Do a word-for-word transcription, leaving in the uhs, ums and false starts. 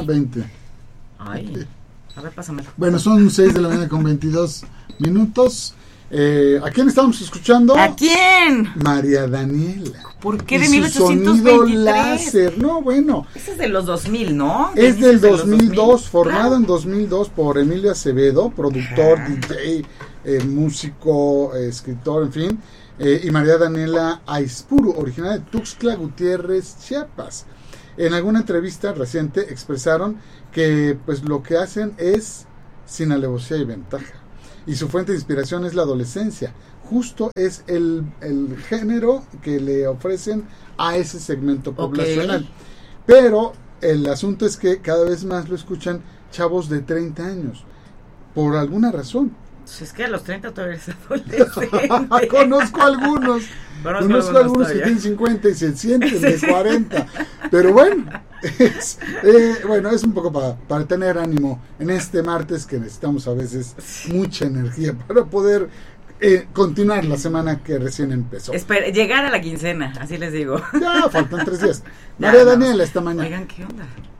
veinte. Ay, a ver, pásamelo. Bueno, son seis de la mañana con veintidós minutos. Eh, ¿A quién estamos escuchando? ¿A quién? María Daniela. ¿Por qué Y de su mil ochocientos sonido veintitrés? láser. No, bueno. Ese es de los dos mil, ¿no? Es Inicios del de los dos mil dos, dos mil. formado Claro. en dos mil dos por Emilio Acevedo, productor, Ajá. D J, eh, músico, eh, escritor, en fin. Eh, y María Daniela Aispuru, originaria de Tuxtla Gutiérrez, Chiapas. En alguna entrevista reciente expresaron que pues lo que hacen es sin alevosía y ventaja. Y su fuente de inspiración es la adolescencia. Justo es el, el género que le ofrecen a ese segmento poblacional. Okay. Pero el asunto es que cada vez más lo escuchan chavos de treinta años. Por alguna razón. Pues es que a los treinta todavía eres adolescente. Conozco algunos. Conozco, Conozco algunos algunos que todavía. tienen cincuenta y se sienten Sí, de sí. cuarenta. Pero bueno, es, eh, bueno, es un poco para, para tener ánimo en este martes que necesitamos a veces mucha energía para poder eh, continuar la semana que recién empezó. Espera, llegar a la quincena, así les digo. Ya faltan tres días. Ya, María no. Daniela esta mañana. Oigan, ¿qué onda?